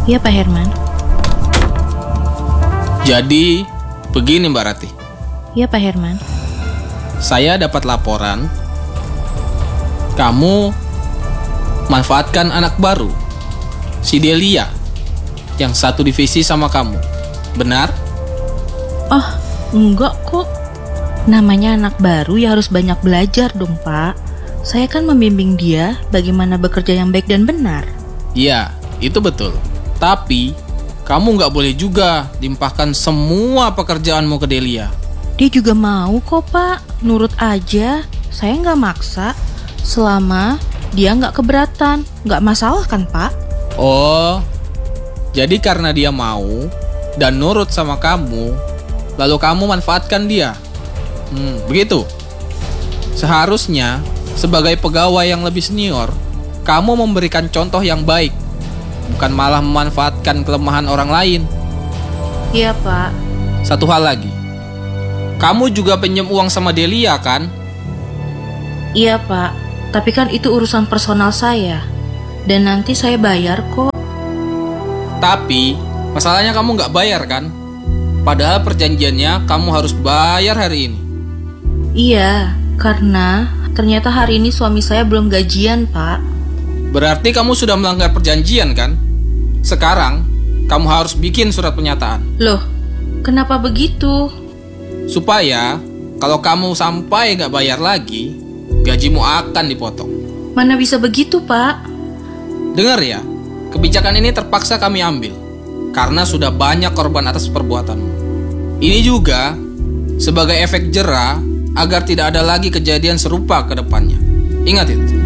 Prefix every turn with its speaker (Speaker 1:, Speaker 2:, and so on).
Speaker 1: Iya Pak Herman.
Speaker 2: Jadi, begini Mbak Rati.
Speaker 1: Iya Pak Herman.
Speaker 2: Saya dapat laporan kamu manfaatkan anak baru, si Delia, yang satu divisi sama kamu. Benar?
Speaker 1: Oh, enggak kok. Namanya anak baru ya harus banyak belajar dong Pak. Saya kan membimbing dia bagaimana bekerja yang baik dan benar.
Speaker 2: Iya, itu betul. Tapi, kamu nggak boleh juga limpahkan semua pekerjaanmu ke Delia.
Speaker 1: Dia juga mau kok Pak, nurut aja. Saya nggak maksa. Selama dia nggak keberatan, nggak masalah kan Pak?
Speaker 2: Oh, jadi karena dia mau dan nurut sama kamu, lalu kamu manfaatkan dia. Begitu. Seharusnya sebagai pegawai yang lebih senior, kamu memberikan contoh yang baik, bukan malah memanfaatkan kelemahan orang lain.
Speaker 1: Iya Pak.
Speaker 2: Satu hal lagi, kamu juga pinjam uang sama Delia kan?
Speaker 1: Iya Pak, tapi kan itu urusan personal saya. Dan nanti saya bayar kok.
Speaker 2: Tapi masalahnya kamu nggak bayar kan? Padahal perjanjiannya kamu harus bayar hari ini.
Speaker 1: Iya, karena ternyata hari ini suami saya belum gajian Pak.
Speaker 2: Berarti kamu sudah melanggar perjanjian kan? Sekarang kamu harus bikin surat pernyataan.
Speaker 1: Loh, kenapa begitu?
Speaker 2: Supaya kalau kamu sampai nggak bayar lagi, gajimu akan dipotong.
Speaker 1: Mana bisa begitu Pak?
Speaker 2: Dengar ya, kebijakan ini terpaksa kami ambil karena sudah banyak korban atas perbuatanmu. Ini juga sebagai efek jera agar tidak ada lagi kejadian serupa ke depannya. Ingat itu.